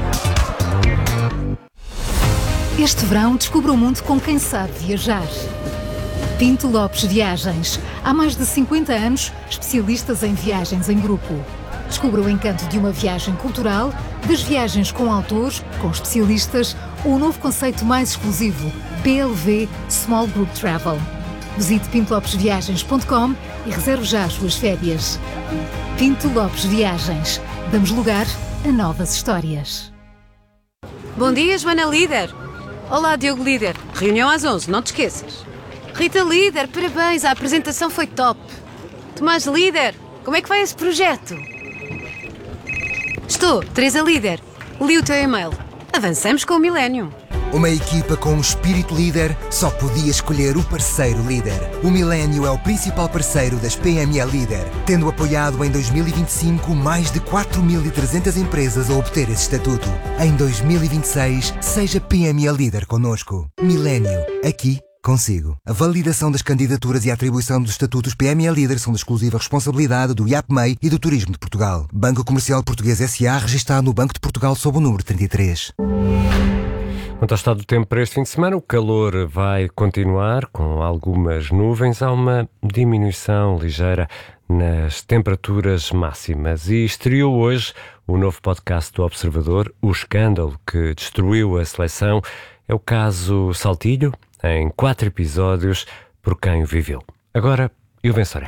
Este verão descubra o mundo com quem sabe viajar. Pinto Lopes Viagens. Há mais de cinquenta anos, especialistas em viagens em grupo. Descubra o encanto de uma viagem cultural, das viagens com autores, com especialistas, ou o novo conceito mais exclusivo, P L V Small Group Travel. Visite pinto lopes viagens ponto com e reserve já as suas férias. Pinto Lopes Viagens. Damos lugar a novas histórias. Bom dia, Joana Líder. Olá, Diogo Líder. Reunião às onze, não te esqueças. Rita Líder, parabéns, a apresentação foi top. Tomás Líder, como é que vai esse projeto? Estou, Teresa Líder. Li o teu e-mail. Avançamos com o Millennium. Uma equipa com um espírito líder só podia escolher o parceiro líder. O Millennium é o principal parceiro das P M E Líder, tendo apoiado em dois mil e vinte e cinco mais de quatro mil e trezentas empresas a obter esse estatuto. Em dois mil e vinte e seis, seja P M E Líder connosco. Millennium, aqui consigo. A validação das candidaturas e a atribuição dos estatutos P M E Líder são de exclusiva responsabilidade do I A P M E I e do Turismo de Portugal. Banco Comercial Português S A, registado no Banco de Portugal sob o número trinta e três. Quanto ao estado do tempo para este fim de semana, o calor vai continuar com algumas nuvens. Há uma diminuição ligeira nas temperaturas máximas. E estreou hoje o novo podcast do Observador, O Escândalo que Destruiu a Seleção. É o caso Saltilho, em quatro episódios, por quem o viveu. Agora, eu vencerei.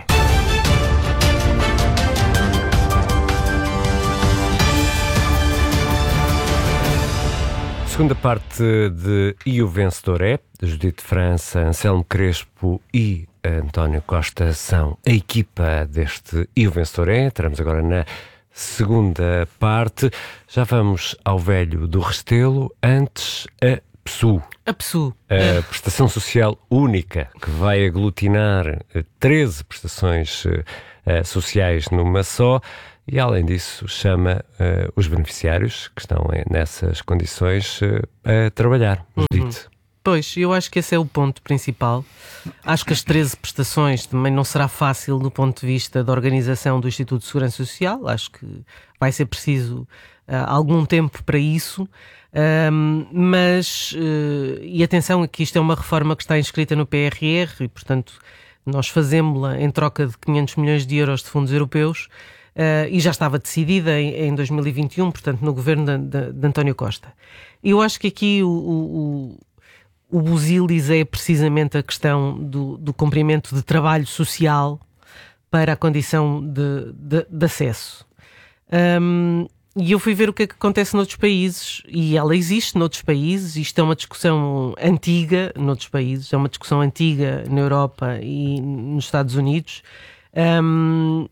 Segunda parte de E o Vencedor é, Judite França, Anselmo Crespo e António Costa são a equipa deste E o Vencedor é. Entramos agora na segunda parte. Já vamos ao velho do Restelo, antes a P S U. A P S U. A Prestação Social Única, que vai aglutinar treze prestações uh, sociais numa só. E, além disso, chama uh, os beneficiários que estão uh, nessas condições uh, a trabalhar. Uhum. Pois, eu acho que esse é o ponto principal. Acho que as treze prestações também não será fácil do ponto de vista da organização do Instituto de Segurança Social. Acho que vai ser preciso uh, algum tempo para isso. Um, mas, uh, e atenção, que isto é uma reforma que está inscrita no P R R e, portanto, nós fazemos-la em troca de quinhentos milhões de euros de fundos europeus. Uh, e já estava decidida em, em dois mil e vinte e um, portanto, no governo de, de, de António Costa. Eu acho que aqui o, o, o busilis é precisamente a questão do, do cumprimento de trabalho social para a condição de, de, de acesso. Um, e eu fui ver o que é que acontece noutros países, e ela existe noutros países. Isto é uma discussão antiga noutros países, é uma discussão antiga na Europa e nos Estados Unidos. Um,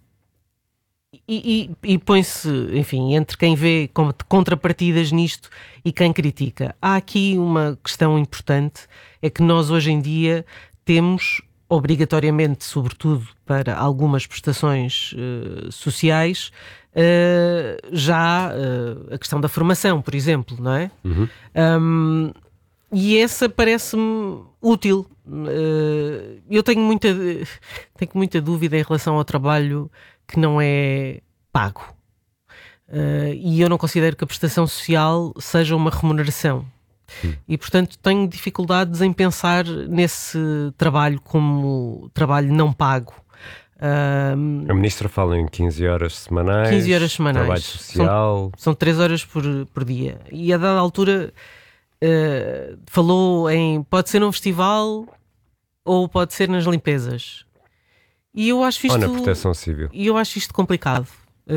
E, e, e põe-se, enfim, entre quem vê contrapartidas nisto e quem critica. Há aqui uma questão importante, é que nós hoje em dia temos, obrigatoriamente, sobretudo para algumas prestações uh, sociais, uh, já uh, a questão da formação, por exemplo, não é? Uhum. Um, e essa parece-me útil. Uh, eu tenho muita, tenho muita dúvida em relação ao trabalho que não é pago. Uh, e eu não considero que a prestação social seja uma remuneração. Hum. E, portanto, tenho dificuldades em pensar nesse trabalho como trabalho não pago. Uh, a Ministra fala em quinze horas semanais, quinze horas semanais. Trabalho social... São, são três horas por, por dia. E a dada altura uh, falou em pode ser num festival ou pode ser nas limpezas. E eu acho isto... Ou na proteção civil. E eu acho isto complicado.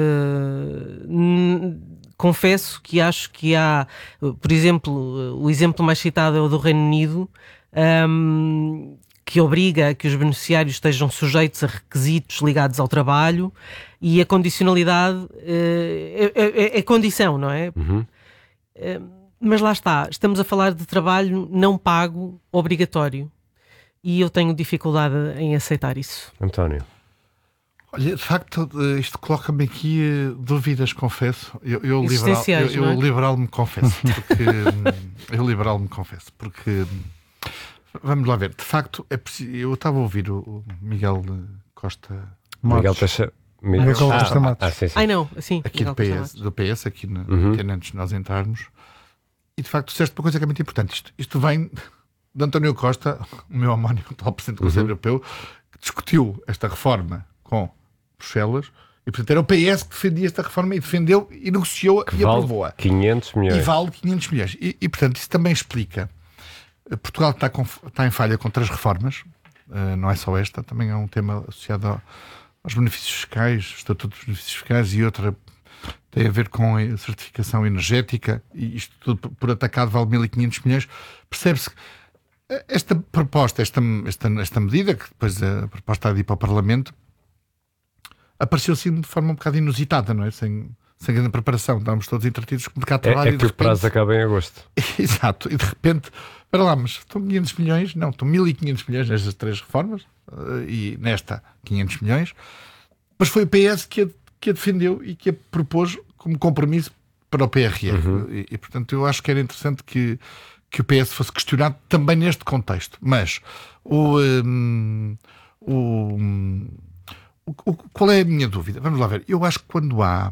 Uh, n- confesso que acho que há, por exemplo, o exemplo mais citado é o do Reino Unido, um, que obriga a que os beneficiários estejam sujeitos a requisitos ligados ao trabalho, e a condicionalidade uh, é, é, é condição, não é? Uhum. Uh, mas lá está, estamos a falar de trabalho não pago, obrigatório, e eu tenho dificuldade em aceitar isso. António. Olha, de facto, isto coloca-me aqui uh, dúvidas, confesso. Eu, eu, liberal, eu, eu é? liberal me confesso. Porque, eu liberal me confesso. Porque, vamos lá ver, de facto, é preciso, eu estava a ouvir o, o Miguel Costa Matos. Miguel Teixeira. Miguel ah, Costa Matos. Ah, sim, sim. Ai não, assim, aqui do P S, do P S, aqui no, uhum. antes de nós entrarmos. E de facto, disseste uma coisa que é muito importante. Isto, isto vem de António Costa, o meu homónimo, o atual Presidente do Conselho uhum. Europeu, que discutiu esta reforma com Bruxelas, e portanto era o P S que defendia esta reforma e defendeu e negociou que e vale aprovou-a. quinhentos milhões. E vale quinhentos milhões. E, e portanto isso também explica. Portugal está, com, está em falha com três reformas, uh, não é só esta, também há um tema associado ao, aos benefícios fiscais, Estatuto dos Benefícios Fiscais, e outra tem a ver com a certificação energética, e isto tudo por, por atacado vale mil e quinhentos milhões. Percebe-se que esta proposta, esta, esta, esta medida, que depois a proposta de ir para o Parlamento, apareceu assim de forma um bocado inusitada, não é? Sem, sem grande preparação. Estávamos todos entretidos com o mercado de trabalho. É, é que o prazo acaba em agosto. Exato. E de repente, para lá, mas estão quinhentos milhões? Não, estão mil e quinhentos milhões nestas três reformas, e nesta quinhentos milhões. Mas foi o P S que a, que a defendeu e que a propôs como compromisso para o P R R. Uhum. E, e, portanto, eu acho que era interessante que, que o P S fosse questionado também neste contexto. Mas o... Um, o um, O, qual é a minha dúvida? Vamos lá ver. Eu acho que quando há,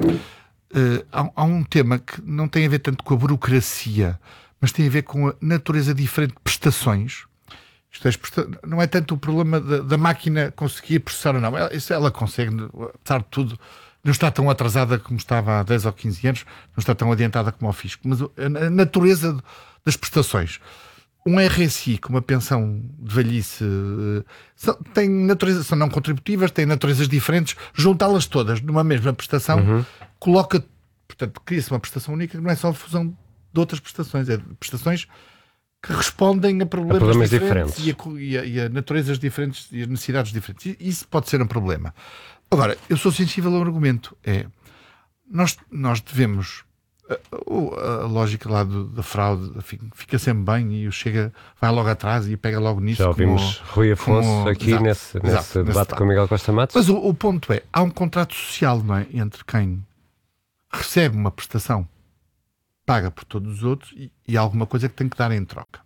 uh, há, há um tema que não tem a ver tanto com a burocracia, mas tem a ver com a natureza diferente de prestações. Isto é, não é tanto o problema da, da máquina conseguir processar ou não. Ela, isso ela consegue, apesar de tudo, não está tão atrasada como estava há dez ou quinze anos, não está tão adiantada como ao fisco. Mas a, a natureza das prestações. Um R S I com uma pensão de velhice são, tem natureza, são não contributivas, têm naturezas diferentes, juntá-las todas numa mesma prestação uhum. coloca, portanto, cria-se uma prestação única que não é só a fusão de outras prestações, é de prestações que respondem a problemas, a problemas diferentes, diferentes. E, a, e, a, e a naturezas diferentes e a necessidades diferentes. E isso pode ser um problema. Agora, eu sou sensível ao argumento. É, nós, nós devemos... A, a lógica lá do, da fraude fica sempre bem e o Chega vai logo atrás e pega logo nisso. Já ouvimos como, Rui Afonso como, aqui exato, nesse, exato, nesse debate nesse com Miguel Costa Matos. Mas o, o ponto é, há um contrato social, não é, entre quem recebe uma prestação paga por todos os outros e, e alguma coisa que tem que dar em troca.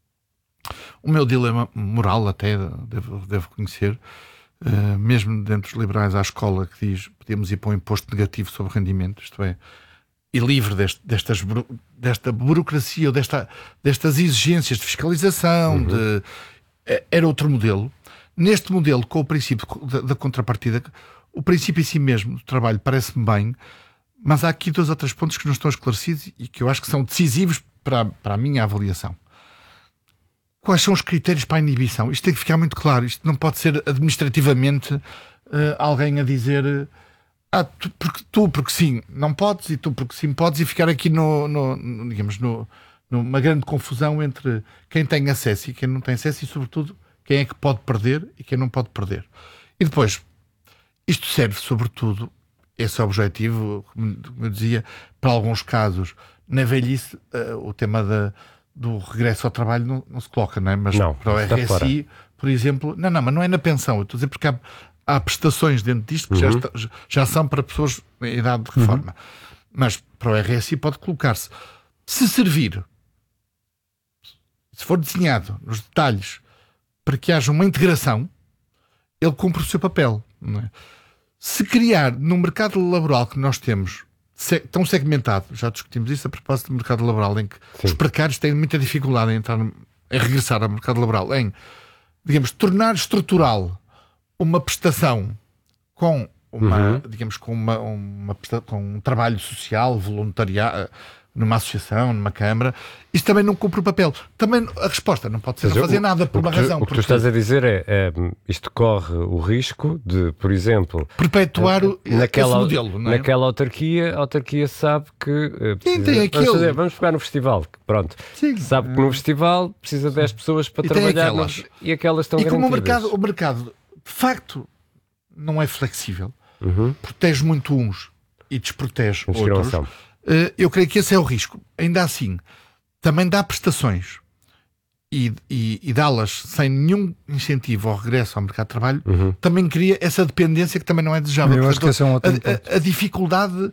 O meu dilema moral até devo, devo conhecer, uh, mesmo dentro dos liberais, há a escola que diz podemos ir para um imposto negativo sobre rendimento, isto é, e livre deste, destas, desta burocracia ou desta, destas exigências de fiscalização, uhum. de, era outro modelo. Neste modelo, com o princípio da, da contrapartida, o princípio em si mesmo do trabalho parece-me bem, mas há aqui dois ou três pontos que não estão esclarecidos e que eu acho que são decisivos para a, para a minha avaliação. Quais são os critérios para a inibição? Isto tem que ficar muito claro. Isto não pode ser administrativamente uh, alguém a dizer... Ah, tu porque, tu porque sim não podes e tu porque sim podes, e ficar aqui no, no, no, digamos, no, numa grande confusão entre quem tem acesso e quem não tem acesso, e sobretudo quem é que pode perder e quem não pode perder. E depois, isto serve sobretudo, esse objetivo, como eu dizia, para alguns casos, na velhice, uh, o tema da, do regresso ao trabalho não, não se coloca, não é? Mas não, para o R S I, fora. Por exemplo, não, não, mas não é na pensão, eu estou a dizer porque há Há prestações dentro disto que uhum. já, está, já são para pessoas em idade de reforma. Uhum. Mas para o R S I pode colocar-se. Se servir, se for desenhado nos detalhes para que haja uma integração, ele cumpre o seu papel. Não é? Se criar no mercado laboral que nós temos, tão segmentado, já discutimos isso a propósito do mercado laboral, em que Sim. os precários têm muita dificuldade em, entrar, em regressar ao mercado laboral, em, digamos, tornar estrutural uma prestação com uma, Uhum. digamos, com, uma, uma, com um trabalho social, voluntariado, numa associação, numa câmara, isso também não cumpre o papel. Também a resposta não pode ser Mas não fazer o- nada por o uma que tu- razão. O que tu porque estás a dizer é, é isto corre o risco de, por exemplo, perpetuar o- naquela, esse modelo, não é? naquela autarquia, a autarquia sabe que eh, Sim, precisa- tem vamos, aquele- fazer- vamos pegar no festival, pronto. Sim. Sabe que no festival precisa de dez pessoas para E tem trabalhar aquelas. mas- e aquelas estão E como o garantidas. mercado, o mercado, de facto, não é flexível, Uhum. protege muito uns e desprotege Uns que não outros, são. eh, eu creio que esse é o risco. Ainda assim, também dá prestações e, e, e dá-las sem nenhum incentivo ao regresso ao mercado de trabalho, Uhum. também cria essa dependência que também não é desejável. Eu acho que esse é um ótimo a, a, a dificuldade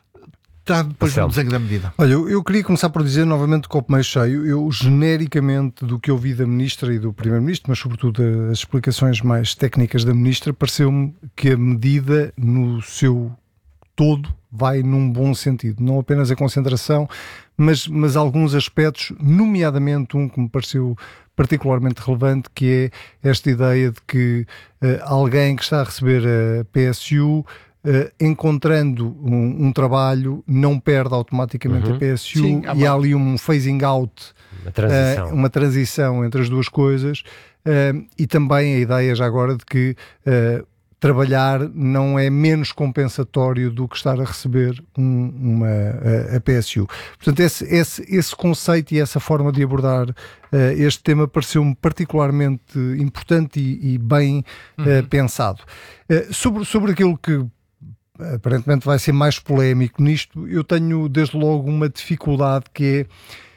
está depois no desenho da medida. Olha, eu, eu queria começar por dizer novamente o copo meio cheio. Eu, genericamente, do que eu vi da Ministra e do Primeiro-Ministro, mas sobretudo as explicações mais técnicas da Ministra, pareceu-me que a medida no seu todo vai num bom sentido. Não apenas a concentração, mas, mas alguns aspectos, nomeadamente um que me pareceu particularmente relevante, que é esta ideia de que uh, alguém que está a receber a P S U, Uh, encontrando um, um trabalho, não perde automaticamente Uhum. a P S U. Sim, e há ali um phasing out, Uma transição. uh, uma transição entre as duas coisas, uh, e também a ideia já agora de que uh, trabalhar não é menos compensatório do que estar a receber um, uma, a, a P S U. Portanto, esse, esse, esse conceito e essa forma de abordar uh, este tema pareceu-me particularmente importante e, e bem uh, Uhum. pensado. Uh, sobre, sobre aquilo que aparentemente vai ser mais polémico nisto, eu tenho desde logo uma dificuldade que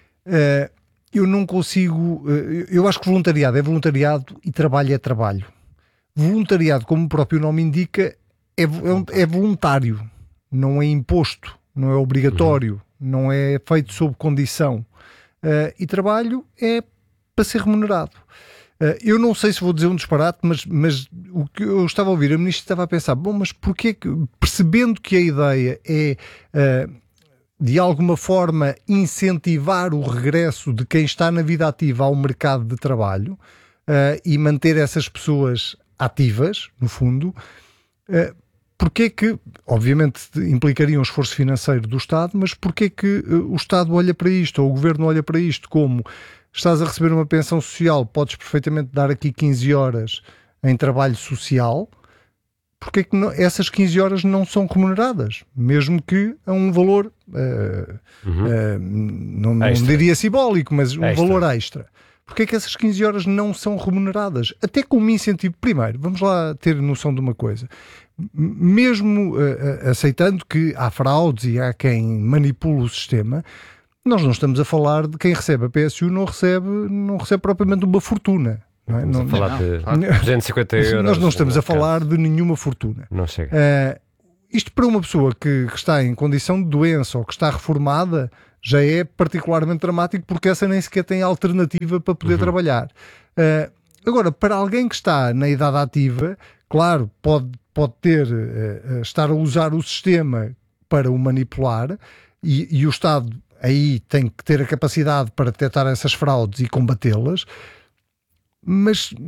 é, uh, eu não consigo, uh, eu acho que voluntariado é voluntariado e trabalho é trabalho. Voluntariado, como o próprio nome indica, é, é, é voluntário, não é imposto, não é obrigatório, uhum. não é feito sob condição, uh, e trabalho é para ser remunerado. Uh, eu não sei se vou dizer um disparate, mas, mas o que eu estava a ouvir, a Ministra estava a pensar, bom, mas porquê que, percebendo que a ideia é, uh, de alguma forma, incentivar o regresso de quem está na vida ativa ao mercado de trabalho, uh, e manter essas pessoas ativas, no fundo, uh, porquê que, obviamente, implicaria um esforço financeiro do Estado, mas porquê que uh, o Estado olha para isto, ou o Governo olha para isto como... Estás a receber uma pensão social, podes perfeitamente dar aqui quinze horas em trabalho social, porque é que não, essas quinze horas não são remuneradas, mesmo que a um valor, uh, Uhum. uh, não, não Extra. diria simbólico, mas um Extra. valor extra. Porque é que essas quinze horas não são remuneradas? Até como incentivo. Primeiro, vamos lá ter noção de uma coisa. M- Mesmo uh, aceitando que há fraudes e há quem manipula o sistema, nós não estamos a falar de quem recebe a P S U não recebe, não recebe propriamente uma fortuna. Não é? Estamos a Não- falar de duzentos e cinquenta euros. Nós não estamos no a falar de nenhuma fortuna. Não chega. Uh, isto para uma pessoa que, que está em condição de doença ou que está reformada já é particularmente dramático, porque essa nem sequer tem alternativa para poder Uhum. trabalhar. Uh, agora, para alguém que está na idade ativa, claro, pode, pode ter, uh, uh, estar a usar o sistema para o manipular, e, e o Estado aí tem que ter a capacidade para detectar essas fraudes e combatê-las, mas